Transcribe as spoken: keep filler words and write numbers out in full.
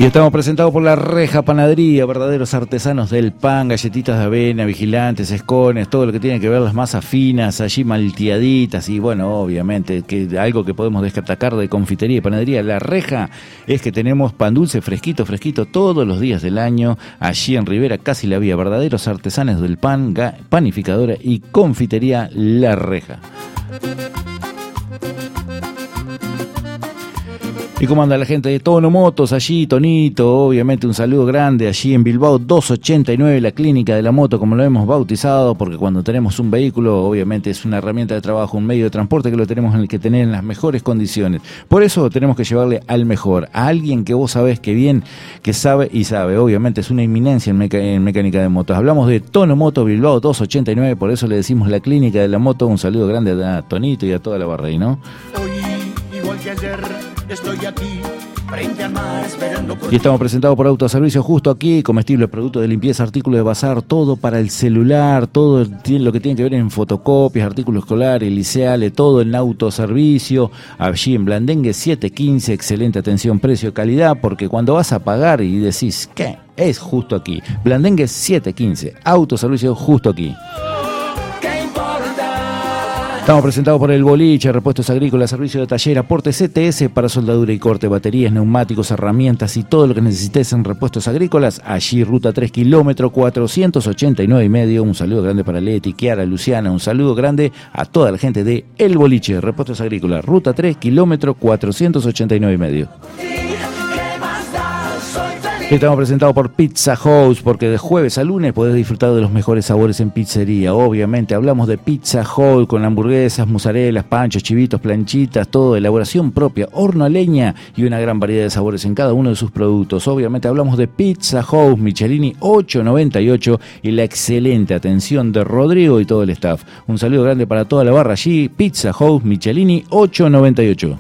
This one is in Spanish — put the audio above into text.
Y estamos presentados por La Reja Panadería, verdaderos artesanos del pan, galletitas de avena, vigilantes, escones, todo lo que tiene que ver las masas finas, allí malteaditas y bueno, obviamente, que algo que podemos destacar de confitería y panadería La Reja es que tenemos pan dulce fresquito, fresquito todos los días del año, allí en Rivera, casi la vía, verdaderos artesanos del pan, panificadora y confitería La Reja. ¿Y cómo anda la gente de Tono Motos allí? Tonito, obviamente un saludo grande allí en Bilbao doscientos ochenta y nueve, la clínica de la moto, como lo hemos bautizado, porque cuando tenemos un vehículo, obviamente es una herramienta de trabajo, un medio de transporte que lo tenemos en el que tener en las mejores condiciones. Por eso tenemos que llevarle al mejor, a alguien que vos sabés que bien, que sabe y sabe. Obviamente es una inminencia en, meca- en mecánica de motos. Hablamos de Tono Moto Bilbao doscientos ochenta y nueve, por eso le decimos la clínica de la moto. Un saludo grande a Tonito y a toda la barra ahí, ¿no? Hoy, igual que ayer, estoy aquí, frente al mar, esperando por Y estamos presentados por Autoservicio Justo Aquí, comestibles, productos de limpieza, artículos de bazar, todo para el celular, todo lo que tiene que ver en fotocopias, artículos escolares, liceales, todo en autoservicio, allí en Blandengue setecientos quince, excelente atención, precio, calidad, porque cuando vas a pagar y decís, ¿qué? Es justo aquí. Blandengue setecientos quince, Autoservicio Justo Aquí. Estamos presentados por El Boliche, repuestos agrícolas, servicio de taller, aporte C T S para soldadura y corte, baterías, neumáticos, herramientas y todo lo que necesites en repuestos agrícolas. Allí, ruta tres, kilómetro cuatrocientos ochenta y nueve y medio. Un saludo grande para Leti, Kiara, Luciana. Un saludo grande a toda la gente de El Boliche, repuestos agrícolas, ruta tres, kilómetro cuatrocientos ochenta y nueve y medio. Estamos presentados por Pizza House, porque de jueves a lunes podés disfrutar de los mejores sabores en pizzería. Obviamente hablamos de Pizza House con hamburguesas, mozarelas, panchos, chivitos, planchitas, todo de elaboración propia, horno a leña y una gran variedad de sabores en cada uno de sus productos. Obviamente hablamos de Pizza House, Michelini ocho noventa y ocho y la excelente atención de Rodrigo y todo el staff. Un saludo grande para toda la barra allí, Pizza House, Michelini ocho noventa y ocho.